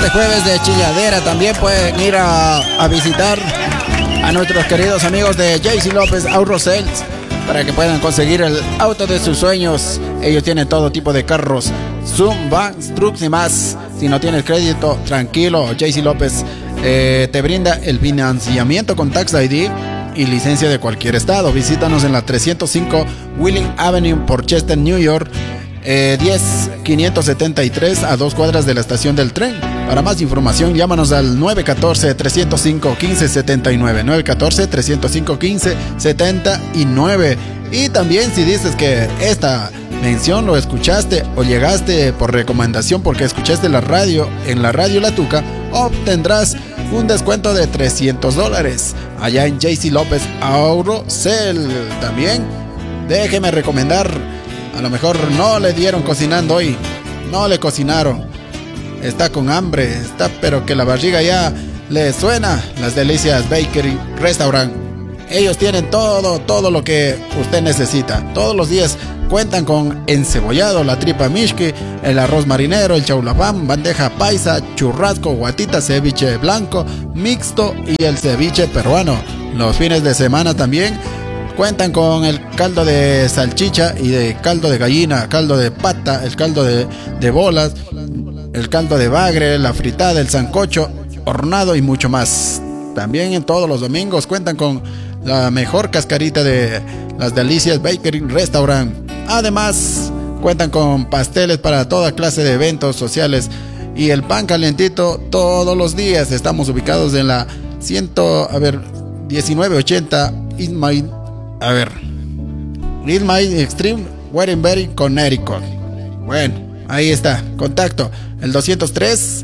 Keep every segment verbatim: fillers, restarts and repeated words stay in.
este jueves de chilladera. También pueden ir a, a visitar a nuestros queridos amigos de J C López Auto Sales para que puedan conseguir el auto de sus sueños. Ellos tienen todo tipo de carros, Zoom, vans, trucks y más. Si no tienes crédito, tranquilo, J C López eh, te brinda el financiamiento con Tax I D y licencia de cualquier estado. Visítanos en la trescientos cinco Wheeling Avenue, Portchester, New York, eh, diez quinientos setenta y tres, a dos cuadras de la estación del tren. Para más información, llámanos al nueve uno cuatro, tres cero cinco, uno cinco siete nueve, nueve uno cuatro, tres cero cinco, uno cinco siete nueve. Y también si dices que esta mención lo escuchaste o llegaste por recomendación porque escuchaste la radio en la radio La Tuca, obtendrás un descuento de trescientos dólares allá en J C López Auto Sales. También déjeme recomendar, a lo mejor no le dieron cocinando hoy, no le cocinaron, está con hambre, está pero que la barriga ya le suena. Las Delicias Bakery Restaurant, ellos tienen todo, todo lo que usted necesita. Todos los días cuentan con encebollado, la tripa mishki, el arroz marinero, el chaulafán, bandeja paisa, churrasco, guatita, ceviche blanco, mixto y el ceviche peruano. Los fines de semana también cuentan con el caldo de salchicha y de caldo de gallina, caldo de pata, el caldo de, de bolas, el caldo de bagre, la fritada, el sancocho, hornado y mucho más. También en todos los domingos cuentan con la mejor cascarita de las Delicias Bakery Restaurant. Además, cuentan con pasteles para toda clase de eventos sociales y el pan calientito todos los días. Estamos ubicados en la cien, a ver, diecinueve ochenta East Main, a ver, East Main Extreme, Waterbury, Connecticut. Bueno, ahí está, contacto, el doscientos tres,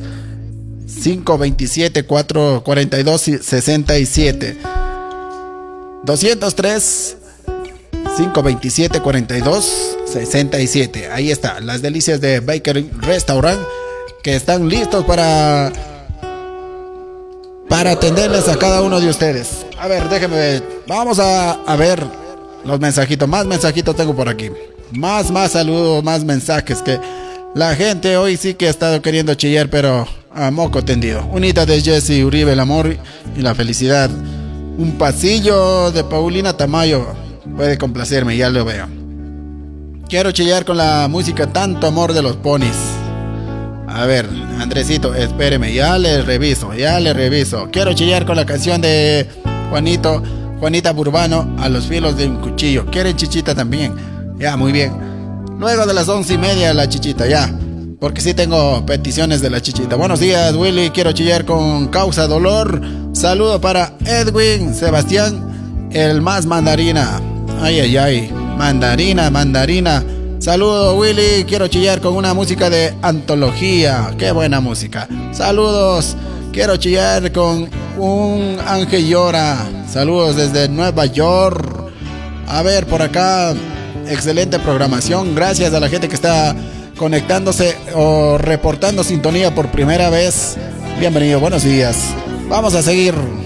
cinco veintisiete, cuatro cuarenta y dos, sesenta y siete. doscientos tres, cinco veintisiete, cuarenta y dos, sesenta y siete. Ahí está, las Delicias de Bakery Restaurant, que están listos para para atenderles a cada uno de ustedes. A ver, déjenme ver. Vamos a, a ver los mensajitos. Más mensajitos tengo por aquí. Más, más saludos, más mensajes. Que la gente hoy sí que ha estado queriendo chillar, pero a moco tendido. Unita de Jesse Uribe, el amor y la felicidad. Un pasillo de Paulina Tamayo puede complacerme, ya lo veo. Quiero chillar con la música Tanto Amor de los Ponis. A ver, Andresito, espéreme, ya le reviso, ya le reviso. Quiero chillar con la canción de Juanito, Juanita Burbano, A los filos de un cuchillo. ¿Quieren chichita también? Ya, muy bien. Luego de las once y media la chichita, ya. Porque sí tengo peticiones de la chichita. Buenos días, Willy, quiero chillar con Causa Dolor. Saludo para Edwin, Sebastián, el más mandarina. Ay, ay, ay, mandarina, mandarina. Saludo, Willy, quiero chillar con una música de antología. Qué buena música. Saludos, quiero chillar con un Ángel Llora. Saludos desde Nueva York. A ver, por acá, excelente programación. Gracias a la gente que está conectándose o reportando sintonía por primera vez. Bienvenido, buenos días. Vamos a seguir.